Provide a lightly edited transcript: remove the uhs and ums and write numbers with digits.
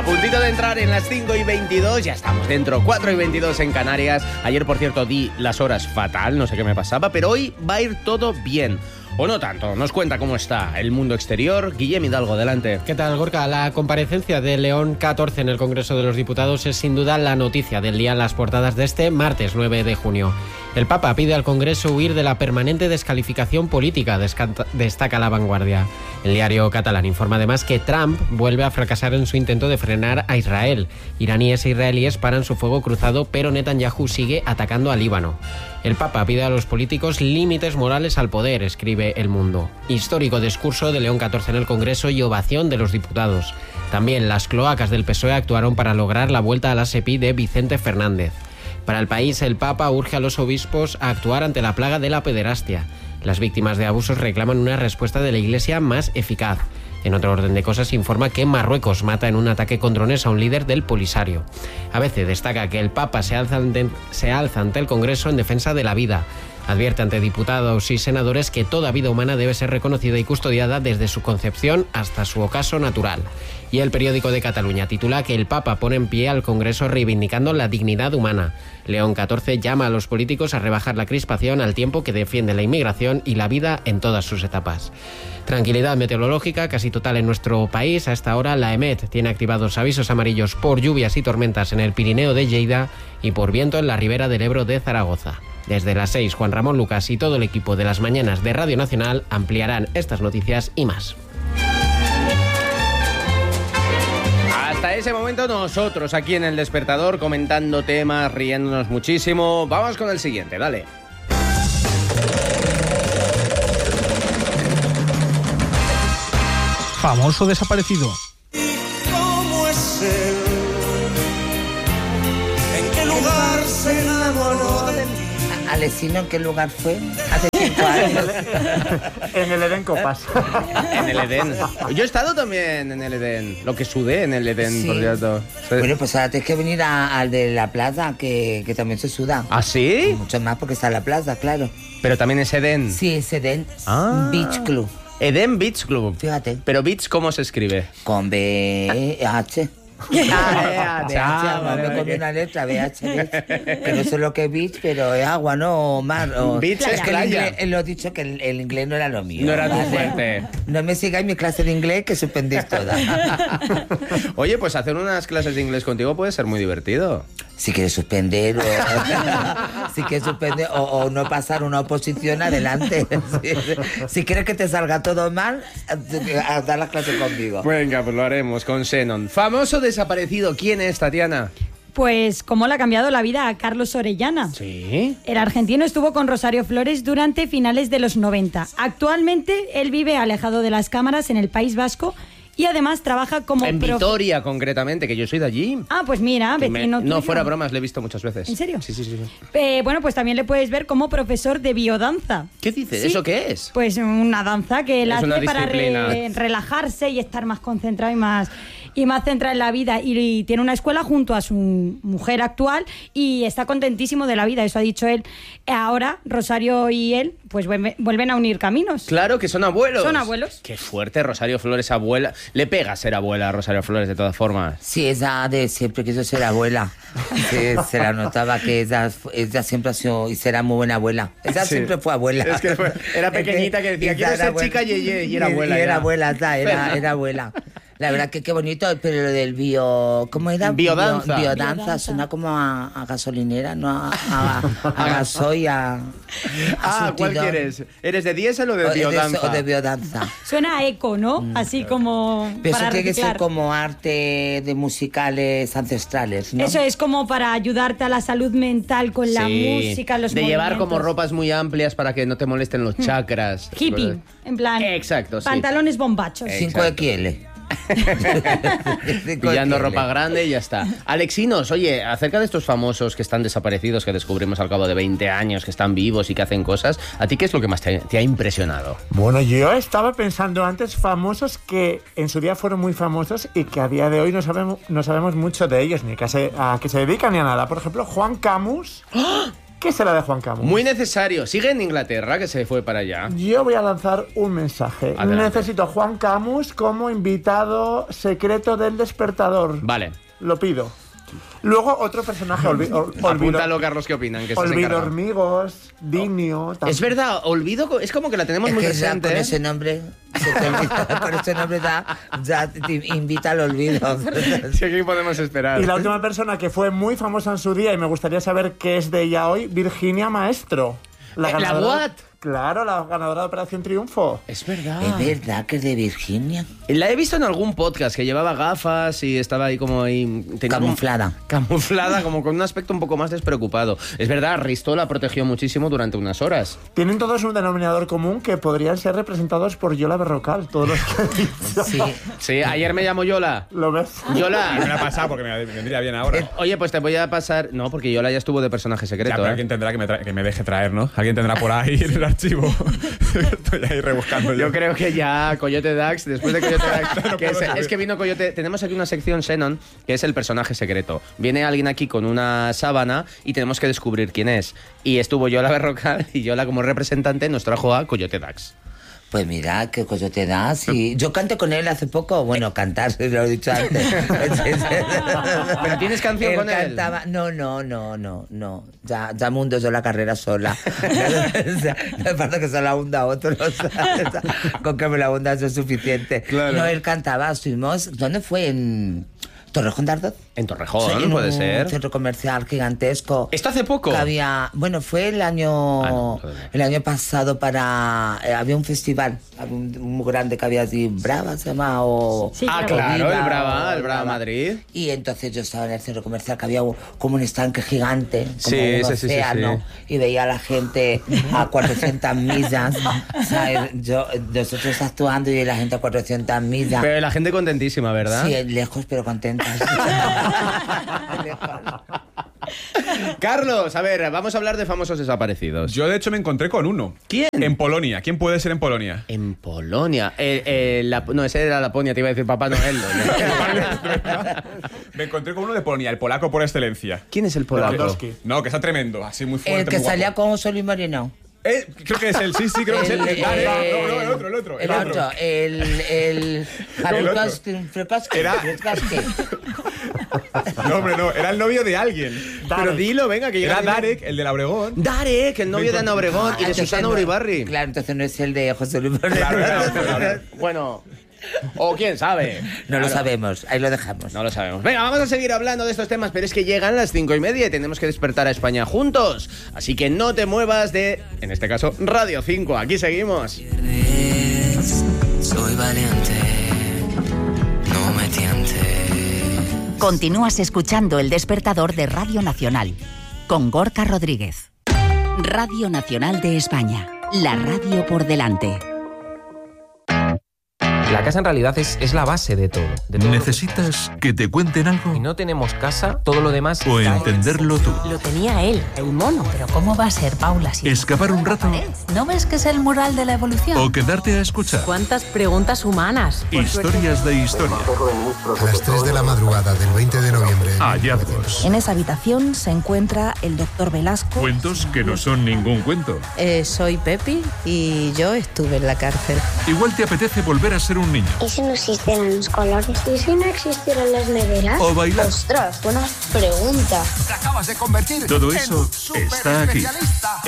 puntito de entrar en las 5:22, ya estamos dentro, 4:22 en Canarias. Ayer, por cierto, di las horas fatal, no sé qué me pasaba, pero hoy va a ir todo bien. O no tanto. Nos cuenta cómo está el mundo exterior. Guillem Hidalgo, adelante. ¿Qué tal, Gorka? La comparecencia de León XIV en el Congreso de los Diputados es sin duda la noticia del día en las portadas de este martes 9 de junio. El Papa pide al Congreso huir de la permanente descalificación política, destaca La Vanguardia. El diario catalán informa además que Trump vuelve a fracasar en su intento de frenar a Israel. Iraníes e israelíes paran su fuego cruzado, pero Netanyahu sigue atacando a Líbano. El Papa pide a los políticos límites morales al poder, escribe El Mundo. Histórico discurso de León XIV en el Congreso y ovación de los diputados. También las cloacas del PSOE actuaron para lograr la vuelta a la SEPI de Vicente Fernández. Para El País, el Papa urge a los obispos a actuar ante la plaga de la pederastia. Las víctimas de abusos reclaman una respuesta de la Iglesia más eficaz. En otro orden de cosas, informa que Marruecos mata en un ataque con drones a un líder del Polisario. ABC destaca que el Papa se alza ante el Congreso en defensa de la vida. Advierte ante diputados y senadores que toda vida humana debe ser reconocida y custodiada desde su concepción hasta su ocaso natural. Y el Periódico de Cataluña titula que el Papa pone en pie al Congreso reivindicando la dignidad humana. León XIV llama a los políticos a rebajar la crispación al tiempo que defiende la inmigración y la vida en todas sus etapas. Tranquilidad meteorológica casi total en nuestro país. A esta hora la EMET tiene activados avisos amarillos por lluvias y tormentas en el Pirineo de Lleida y por viento en la ribera del Ebro de Zaragoza. Desde las 6, Juan Ramón Lucas y todo el equipo de las mañanas de Radio Nacional ampliarán estas noticias y más. Hasta ese momento nosotros aquí en El Despertador comentando temas, riéndonos muchísimo. Vamos con el siguiente, dale. Famoso desaparecido. ¿Cómo es él? ¿En qué lugar se enamoró de ti? Alessino, ¿en qué lugar fue? Hace 5 años. En el Edén Copas. En el Edén. Yo he estado también en el Edén. Lo que sudé en el Edén, Sí. por cierto. Sí. Bueno, pues ahora tienes que venir al de la plaza, que también se suda. ¿Ah, sí? Mucho más porque está en la plaza, claro. Pero también es Edén. Sí, es Edén Beach Club. Edén Beach Club. Fíjate. Pero Beach, ¿cómo se escribe? Con BH. vale, con una letra, BH, que no sé lo que es beach, pero es agua, ¿no? O mar. O... Beach es que el playa. inglés, lo he dicho que el inglés no era lo mío. No era tu ¿vale? fuerte. No me sigáis mi clase de inglés, que suspendéis todas. Oye, pues hacer unas clases de inglés contigo puede ser muy divertido. Si quieres suspender o no pasar una oposición, adelante. Si quieres que te salga todo mal, a dar las clases conmigo. Venga, pues lo haremos con Xenon. Famoso desaparecido. ¿Quién es, Tatiana? Pues cómo le ha cambiado la vida a Carlos Orellana. Sí. El argentino estuvo con Rosario Flores durante finales de los 90. Actualmente él vive alejado de las cámaras en el País Vasco y además trabaja como... En Vitoria, concretamente, que yo soy de allí. Ah, pues mira, Que vecino tuyo. No, fuera bromas, le he visto muchas veces. ¿En serio? Sí. Bueno, pues también le puedes ver como profesor de biodanza. ¿Qué dices? Sí. ¿Eso qué es? Pues una danza que él Es una hace para disciplina. relajarse y estar más concentrado y más centrado en la vida. Y tiene una escuela junto a su mujer actual y está contentísimo de la vida, eso ha dicho él. Ahora Rosario y él pues vuelven a unir caminos. Claro que son abuelos. Son abuelos. Qué fuerte, Rosario Flores, abuela. Le pega ser abuela a Rosario Flores, de todas formas. Sí, ella de siempre quiso ser abuela. Sí, se la notaba que ella siempre ha sido y será muy buena abuela. Ella Sí. siempre fue abuela. Es que era pequeñita que decía, quiero ser chica y era abuela. Y era ya. abuela, era abuela. La verdad que qué bonito, pero lo del ¿cómo era? Biodanza. Biodanza, suena como a gasolinera, no a gasoil, a ¿Cuál surtidor. quieres? ¿Eres de diésel o de O biodanza? de biodanza. Suena a eco, ¿no? Así como Pero eso para tiene que ser reciclar. como arte de musicales ancestrales, ¿no? Eso es como para ayudarte a la salud mental con la Sí. música, los de llevar movimientos. como ropas muy amplias para que no te molesten los chakras. Hippie, en plan. Exacto, sí. Pantalones bombachos. 5XL. Pillando ropa grande y ya está. Alexinos, oye, acerca de estos famosos que están desaparecidos, que descubrimos al cabo de 20 años, que están vivos y que hacen cosas, ¿a ti qué es lo que más te ha impresionado? Bueno, yo estaba pensando antes famosos que en su día fueron muy famosos y que a día de hoy no sabemos mucho de ellos, ni a qué se dedican ni a nada. Por ejemplo, Juan Camus. ¿Qué será de Juan Camus? Muy necesario. Sigue en Inglaterra, que se fue para allá. Yo voy a lanzar un mensaje. Adelante. Necesito a Juan Camus como invitado secreto del Despertador. Vale. Lo pido. Luego otro personaje, Apúntalo, Carlos, ¿qué opinan? Que Olvido Hormigos, Dinio... Es verdad, Olvido es como que la tenemos Es muy que ya presente. con ¿eh? ese nombre, se te olvida, con ese nombre ya te invita al olvido. Sí, ¿qué podemos esperar? Y la última persona que fue muy famosa en su día y me gustaría saber qué es de ella hoy, Virginia Maestro. ¿La what? Claro, la ganadora de Operación Triunfo. Es verdad. Es verdad que es de Virginia. La he visto en algún podcast que llevaba gafas y estaba ahí como ahí... Camuflada. Camuflada, como con un aspecto un poco más despreocupado. Es verdad, Risto la protegió muchísimo durante unas horas. Tienen todos un denominador común que podrían ser representados por Yola Berrocal, todos los que he dicho. Sí. Sí, ayer me llamó Yola. ¿Lo ves? Me Yola. la ha pasado porque me vendría bien ahora. Oye, pues te voy a pasar... No, porque Yola ya estuvo de personaje Ya, secreto, pero ¿eh? alguien tendrá que me deje traer, ¿no? Alguien tendrá por ahí el archivo. Estoy ahí rebuscando Yo creo que ya Coyote Dax, después de Coyote Dax, No que puedo subir. es que vino Coyote, tenemos aquí una sección Xenon, que es el personaje secreto. Viene alguien aquí con una sábana y tenemos que descubrir quién es. Y estuvo Yola Berrocal y Yola como representante nos trajo a Coyote Dax. Pues mira, qué Coyote Dax. Sí. Yo canté con él hace poco. Bueno, cantar, lo he dicho antes. ¿Pero tienes canción con él? Cantaba... No. Ya mundo yo la carrera sola. No falta que se la hunda otro. Con que me la hunda eso es suficiente. Claro. No, él cantaba. Estuvimos... ¿Dónde fue? En Torrejón de Ardoz. En Torrejón, Sí, en puede un ser. centro comercial gigantesco. ¿Esto hace poco? Que había, bueno, fue el año, todavía. el año pasado para, había un festival, había un muy grande que había así, Brava se llama, o... Sí, Ah, claro. claro, Viva, el Brava o Madrid. Y entonces yo estaba en el centro comercial que había como un estanque gigante, como Sí, un sí, sí, océano, y veía a la gente a 400 millas, ¿sabes? Nosotros actuando y la gente a 400 millas. Pero la gente contentísima, ¿verdad? Sí, lejos pero contentos. Carlos, a ver, vamos a hablar de famosos desaparecidos. Yo, de hecho, me encontré con uno. ¿Quién? En Polonia. ¿Quién puede ser en Polonia? En Polonia. No, ese era Laponia, te iba a decir Papá Noel. Me encontré con uno de Polonia, el polaco por excelencia. ¿Quién es el polaco? Lewandowski. No, que está tremendo, así muy fuerte. El que muy guapo. salía con Sol y Moreno. Creo que es él, sí, creo que es él. No, el otro. El otro, el Frekaski. Era- Frekaski. No, hombre, no, era el novio de alguien. Pero dilo, venga, que Era llega. Darek, el de la Obregón. Darek, el novio de Ana Obregón y de Entonces Susana no- Uribarri. Claro, entonces no es el de José Luis Moreno. Claro. Bueno, o quién sabe. No lo Claro. sabemos, ahí lo dejamos. No lo sabemos. Venga, vamos a seguir hablando de estos temas, pero es que llegan las 5:30 y tenemos que despertar a España juntos. Así que no te muevas de, en este caso, Radio 5. Aquí seguimos. Soy valiente, no me tientes. Continúas escuchando El Despertador de Radio Nacional con Gorka Rodríguez. Radio Nacional de España, la radio por delante. La casa en realidad es la base de todo. ¿Necesitas que te cuenten algo? Si no tenemos casa, todo lo demás... ¿O entenderlo tú? Lo tenía él, el mono. Pero ¿cómo va a ser, Paula? Si ¿Escapar un rato? ¿No ves que es el mural de la evolución? ¿O quedarte a escuchar? ¿Cuántas preguntas humanas? Historias de historia. A las 3 de la madrugada del 20 de noviembre. Hallazgos. En esa habitación se encuentra el doctor Velasco. Cuentos que no son ningún cuento. Soy Pepi y yo estuve en la cárcel. Igual te apetece volver a ser un niño. ¿Y si no existieran los colores? ¿Y si no existieran las neveras? O bailar. ¡Ostras, buena pregunta! Todo eso está aquí.